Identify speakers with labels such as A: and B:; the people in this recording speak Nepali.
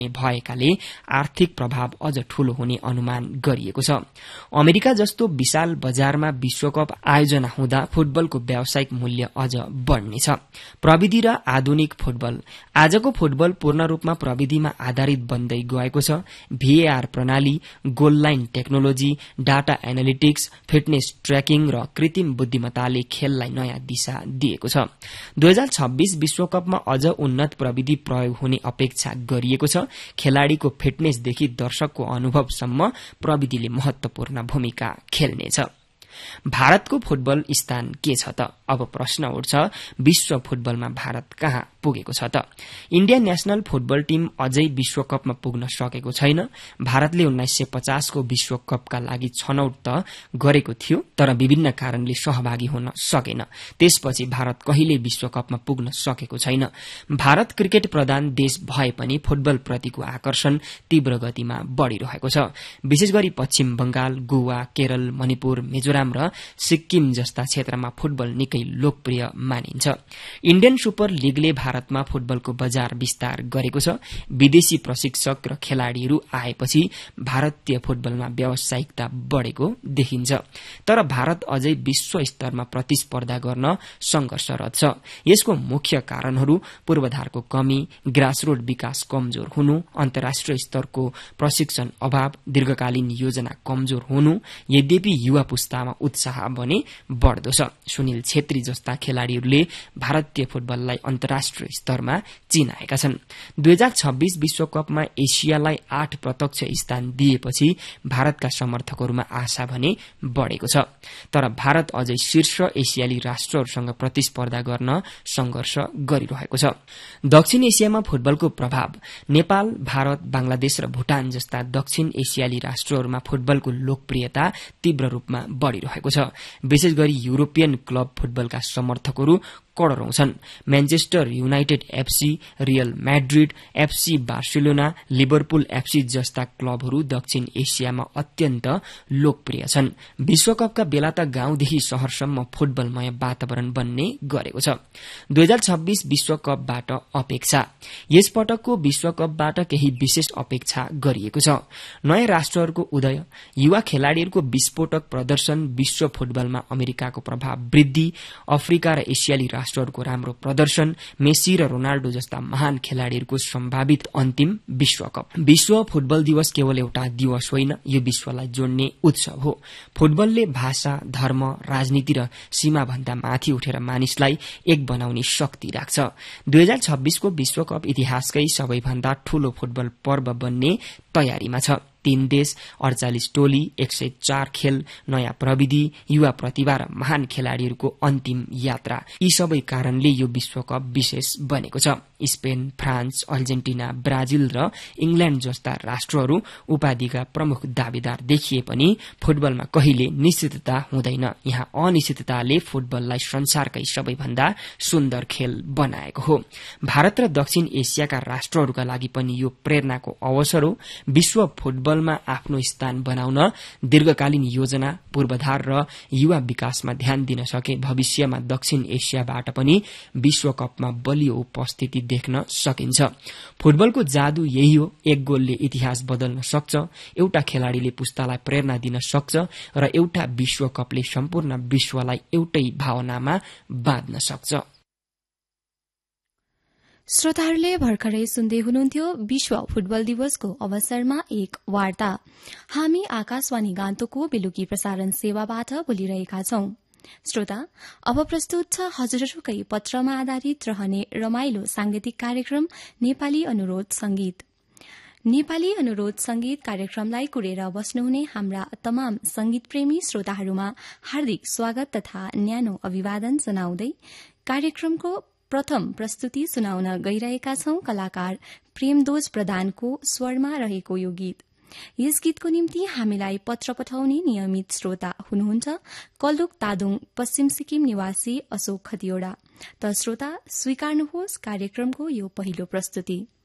A: भएकाले आर्थिक प्रभाव अझ ठूलो हुने अनुमान गरिएको छ। अमेरिका जस्तो विशाल बजारमा विश्वकप आयोजना हुँदा फुटबलको व्यावसायिक मूल्य अझ बढ़नेछ। प्रविधि र आधुनिक फुटबल। आजको फुटबल पूर्ण रूपमा प्रविधिमा आधारित बन्दै गएको छ। भीएआर प्रणाली, goal line technology, data analytics, fitness tracking र कृत्रिम बुद्धिमत्ताले खेललाई नयाँ दिशा दिएको छ। 2026 विश्वकपमा अझ उन्नत प्रविधि प्रयोग हुने अपेक्षा गरिएको छ। खेलाड़ीको फिटनेसदेखि दर्शकको अनुभवसम्म प्रविधिले महत्वपूर्ण भूमिका खेल्नेछ। भारतको फुटबल स्थान के छ त? अब प्रश्न उठ्छ, विश्व फुटबलमा भारत कहाँ पुगेको छ त? इण्डियन नेशनल फुटबल टीम अझै विश्वकपमा पुग्न सकेको छैन। भारतले 1950 को विश्वकपका लागि छनौट त गरेको थियो, तर विभिन्न कारणले सहभागी हुन सकेन। त्यसपछि भारत कहिले विश्वकपमा पुग्न सकेको छैन। भारत क्रिकेट प्रधान देश भए पनि फुटबल प्रतिको आकर्षण तीव्र गतिमा बढ़िरहेको छ। विशेष गरी पश्चिम बंगाल, गोवा, केरल, मणिपुर, मिजोराम र सिक्किम जस्ता क्षेत्रमा फुटबल निकै लोकप्रिय मानिन्छ। इण्डियन सुपर लीगले भारतमा फुटबलको बजार विस्तार गरेको छ। विदेशी प्रशिक्षक र खेलाड़ीहरू आएपछि भारतीय फुटबलमा व्यावसायिकता बढ़ेको देखिन्छ। तर भारत अझै विश्व स्तरमा प्रतिस्पर्धा गर्न संघर्षरत छ। यसको मुख्य कारणहरू पूर्वाधारको कमी, ग्रासरूट विकास कमजोर हुनु, अन्तर्राष्ट्रिय स्तरको प्रशिक्षण अभाव, दीर्घकालीन योजना कमजोर हुनु। यद्यपि युवा पुस्तामा उत्साह भने बढ़दो छ। सुनिल छेत्री जस्ता खेलाड़ीहरूले भारतीय फुटबललाई अन्तर्राष्ट्रिय स्तरमा चिनाएका छन्। 2026 विश्वकपमा एसियालाई 8 प्रत्यक्ष स्थान दिएपछि भारतका समर्थकहरूमा आशा भने बढ़ेको छ। तर भारत अझै शीर्ष एसियाली राष्ट्रहरूसँग प्रतिस्पर्धा गर्न संघर्ष गरिरहेको छ। दक्षिण एसियामा फुटबलको प्रभाव। नेपाल, भारत, बांग्लादेश र भूटान जस्ता दक्षिण एसियाली राष्ट्रहरूमा फुटबलको लोकप्रियता तीव्र रूपमा बढ़िरहेको छ। विशेष गरी युरोपियन क्लब फुटबलका समर्थकहरू करोड़ौं छन्। Manchester United FC, real Madrid FC, Barcelona, Liverpool FC जस्ता क्लबहरू दक्षिण एसियामा अत्यन्त लोकप्रिय छन्। विश्वकपका बेला त गाउँदेखि शहरसम्म फुटबलमय वातावरण बन्ने गरेको छ। 2026 विश्वकपबाट अपेक्षा। यसपटकको विश्वकपबाट केही विशेष अपेक्षा गरिएको छ। नयाँ राष्ट्रहरूको उदय, युवा खेलाड़ीहरूको विस्फोटक प्रदर्शन, विश्व फुटबलमा अमेरिकाको प्रभाव वृद्धि, अफ्रिका र एसियाली राष्ट्रहरूको राम्रो प्रदर्शन, मेसी र रोनाल्डो जस्ता महान खेलाड़ीहरूको सम्भावित अन्तिम विश्वकप। विश्व फुटबल दिवस केवल एउटा दिवस होइन, यो विश्वलाई जोड्ने उत्सव हो। फुटबलले भाषा, धर्म, राजनीति र सीमाभन्दा माथि उठेर मानिसलाई एक बनाउने शक्ति राख्छ। 2026 को विश्वकप इतिहासकै सबैभन्दा ठूलो फुटबल पर्व बन्ने तयारीमा छ। 3 देश, 48 टोली, 104 खेल, नयाँ प्रविधि, युवा प्रतिभा र महान खेलाड़ीहरूको अन्तिम यात्रा। यी सबै कारणले यो विश्वकप विशेष बनेको छ। स्पेन, फ्रान्स, अर्जेन्टिना, ब्राजिल र इंग्ल्याण्ड जस्ता राष्ट्रहरू उपाधिका प्रमुख दावेदार देखिए पनि फुटबलमा कहिले निश्चितता हुँदैन। यहाँ अनिश्चितताले फुटबललाई संसारकै सबैभन्दा सुन्दर खेल बनाएको हो। भारत र दक्षिण एसियाका राष्ट्रहरूका लागि पनि यो प्रेरणाको अवसर हो। विश्व फुटबलमा आफ्नो स्थान बनाउन दीर्घकालीन योजना, पूर्वाधार र युवा विकासमा ध्यान दिन सके भविष्यमा दक्षिण एसियाबाट पनि विश्वकपमा बलियो उपस्थिति देख्न सकिन्छ। फुटबलको जादु यही हो, एक गोलले इतिहास बदल्न सक्छ, एउटा खेलाड़ीले पुस्तालाई प्रेरणा दिन सक्छ र एउटा विश्वकपले सम्पूर्ण विश्वलाई एउटै भावनामा बाँध्न सक्छ।
B: श्रोताहरूले भर्खरै सुन्दै हुनुहुन्थ्यो विश्व फुटबल दिवसको अवसरमा एक वार्ता। हामी आकाशवाणी गान्तोकको बेलुकी प्रसारण सेवाबाट बोलिरहेका छौं। श्रोता, अब प्रस्तुत छ हजुरहरूकै पत्रमा आधारित रहने रमाइलो सांगीतिक कार्यक्रम नेपाली अनुरोध संगीत। नेपाली अनुरोध संगीत कार्यक्रमलाई कुरेर बस्नुहुने हाम्रा तमाम संगीत प्रेमी श्रोताहरूमा हार्दिक स्वागत तथा न्यानो अभिवादन जनाउँदै कार्यक्रमको प्रथम प्रस्तुति सुनाउन गइरहेका छौं कलाकार प्रेमदोज प्रधानको स्वरमा रहेको यो गीत। यस गीतको निम्ति हामीलाई पत्र पठाउने नियमित श्रोता हुनुहुन्छ कल्लुक तादुङ पश्चिम सिक्किम निवासी अशोक खतिवड़ा। त श्रोता स्वीकार्नुहोस् कार्यक्रमको यो पहिलो प्रस्तुति।